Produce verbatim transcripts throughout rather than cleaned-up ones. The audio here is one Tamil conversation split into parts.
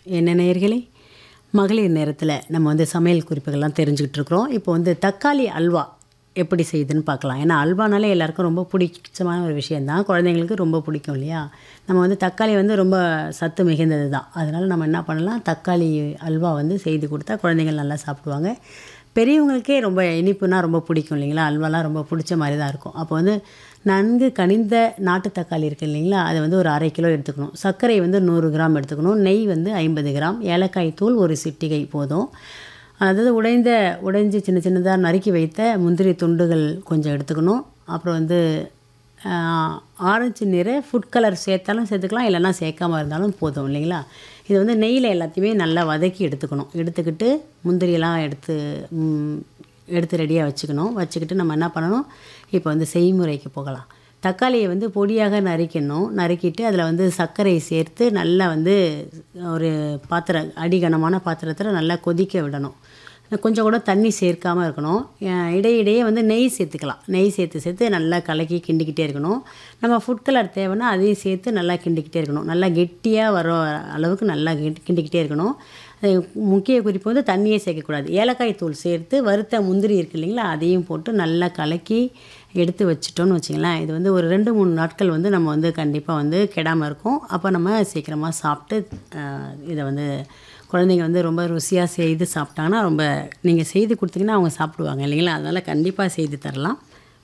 என்ன நேயர்களே, மகளிர் நேரத்தில் நம்ம வந்து சமையல் குறிப்புகள்லாம் தெரிஞ்சுக்கிட்டு இருக்கிறோம். இப்போ வந்து தக்காளி அல்வா எப்படி செய்யுதுன்னு பார்க்கலாம். ஏன்னா அல்வானாலே எல்லாருக்கும் ரொம்ப பிடிச்சமான ஒரு விஷயந்தான். குழந்தைங்களுக்கு ரொம்ப பிடிக்கும் இல்லையா? நம்ம வந்து தக்காளி வந்து ரொம்ப சத்து மிகுந்தது தான். அதனால் நம்ம என்ன பண்ணலாம், தக்காளி அல்வா வந்து செய்து கொடுத்தா குழந்தைகள் நல்லா சாப்பிடுவாங்க. பெரியவங்களுக்கே ரொம்ப இனிப்புனா ரொம்ப பிடிக்கும் இல்லைங்களா? அல்வாலாம் ரொம்ப பிடிச்ச மாதிரி தான் இருக்கும். அப்போ வந்து நன்கு கனிந்த நாட்டு தக்காளி இருக்குது இல்லைங்களா? அதை வந்து ஒரு அரை கிலோ எடுத்துக்கணும். சர்க்கரை வந்து நூறு கிராம் எடுத்துக்கணும். நெய் வந்து ஐம்பது கிராம், ஏலக்காய் தூள் ஒரு சிட்டிகை போதும். அதாவது உடைந்த உடைஞ்சி சின்ன சின்னதாக நறுக்கி வைத்த முந்திரி துண்டுகள் கொஞ்சம் எடுத்துக்கணும். அப்புறம் வந்து ஆரஞ்சு நிற ஃபுட் கலர் சேர்த்தாலும் சேர்த்துக்கலாம், இல்லைன்னா சேர்க்காம இருந்தாலும் போதும் இல்லைங்களா? இது வந்து நெய்யில் எல்லாத்தையுமே நல்லா வதக்கி எடுத்துக்கணும். எடுத்துக்கிட்டு முந்திரியெல்லாம் எடுத்து எடுத்து ரெடியாக வச்சுக்கணும். வச்சுக்கிட்டு நம்ம என்ன பண்ணணும், இப்போ வந்து செய்முறைக்கு போகலாம். தக்காளியை வந்து பொடியாக நறுக்கணும். நறுக்கிட்டு அதில் வந்து சர்க்கரை சேர்த்து நல்லா வந்து ஒரு பாத்திரம் அடிகனமான பாத்திரத்தில் நல்லா கொதிக்க விடணும். கொஞ்சம் கூட தண்ணி சேர்க்காமல் இருக்கணும். இடையிடையே வந்து நெய் சேர்த்துக்கலாம். நெய் சேர்த்து சேர்த்து நல்லா கலக்கி கிண்டிக்கிட்டே இருக்கணும். நம்ம ஃபுட் கலர் தேவைன்னா அதையும் சேர்த்து நல்லா கிண்டிக்கிட்டே இருக்கணும். நல்லா கெட்டியாக வர அளவுக்கு நல்லா கிண்டிக்கிட்டே இருக்கணும். முக்கிய குறிப்பு வந்து தண்ணியே சேர்க்கக்கூடாது. ஏலக்காய் தூள் சேர்த்து வறுத்த முந்திரி இருக்குது இல்லைங்களா, அதையும் போட்டு நல்லா கலக்கி எடுத்து வச்சிட்டோன்னு வச்சிங்களேன், இது வந்து ஒரு ரெண்டு மூணு நாட்கள் வந்து நம்ம வந்து கண்டிப்பாக வந்து கெடாமல் இருக்கும். அப்போ நம்ம சீக்கிரமாக சாப்பிட்டு இதை வந்து குழந்தைங்க வந்து ரொம்ப ருசியாக செய்து சாப்பிட்டாங்கன்னா, ரொம்ப நீங்கள் செய்து கொடுத்தீங்கன்னா அவங்க சாப்பிடுவாங்க இல்லைங்களா? அதனால் கண்டிப்பாக செய்து தரலாம்.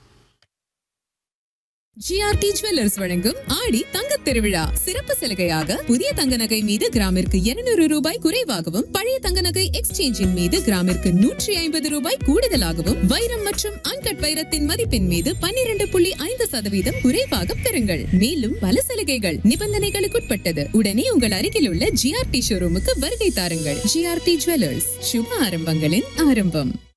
ஜிஆர்டி ஜுவல்லர்ஸ் வழங்கும் ஆடி தங்கத் திருவிழா சிறப்பு சலுகையாக புதிய தங்க நகை மீது கிராமிற்கு இருநூறு ரூபாய் குறைவாகவும், பழைய தங்க நகை எக்ஸ்சேஞ்சின் மீது கிராமிற்கு நூற்றி ஐம்பது ரூபாய் கூடுதலாகவும், வைரம் மற்றும் அன்கட் வைரத்தின் மதிப்பின் மீது பன்னிரண்டு புள்ளி ஐந்து சதவீதம் குறைவாக பெறுங்கள். மேலும் பல சலுகைகள் நிபந்தனைகளுக்குட்பட்டது. உடனே உங்கள் அருகில் உள்ள ஜிஆர்டி ஷோரூமுக்கு வருகை தாருங்கள். ஜிஆர்டி ஜுவல்லர்ஸ், சுப ஆரம்பங்களின் ஆரம்பம்.